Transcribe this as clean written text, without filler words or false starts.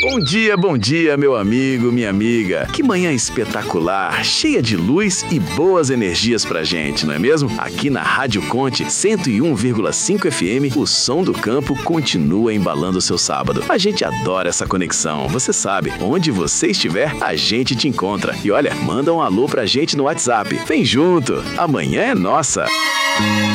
Bom dia, meu amigo, minha amiga. Que manhã espetacular, cheia de luz e boas energias pra gente, não é mesmo? Aqui na Rádio Conte 101,5 FM, o som do campo continua embalando o seu sábado. A gente adora essa conexão, você sabe. Onde você estiver, a gente te encontra. E olha, manda um alô pra gente no WhatsApp. Vem junto, amanhã é nossa.